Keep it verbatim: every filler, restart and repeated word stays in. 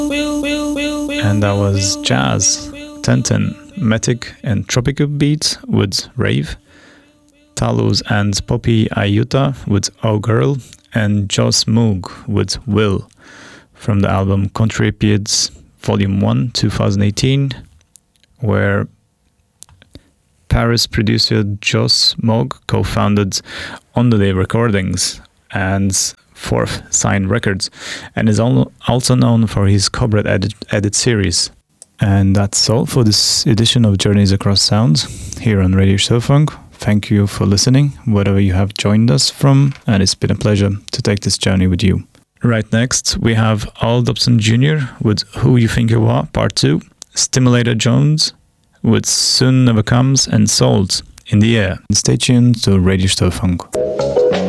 And that was Jazz, Tenten, Matic and Tropical Beats with Rave, Talus and Poppy Ayuta with Oh Girl, and Joss Moog with Will, from the album Contrapieds Volume one, twenty eighteen, where Paris producer Joss Moog co-founded On The Day Recordings and Fourth Sign Records, and is also known for his Cobra edit, edit series. And that's all for this edition of Journeys Across Sounds here on Radio Stofunk. Thank you for listening, wherever you have joined us from, and it's been a pleasure to take this journey with you. Right next, we have Al Dobson Junior with Who You Think You Are, Part two, Stimulator Jones with Soon Never Comes, and Salt in the Air. Stay tuned to Radio Stofunk.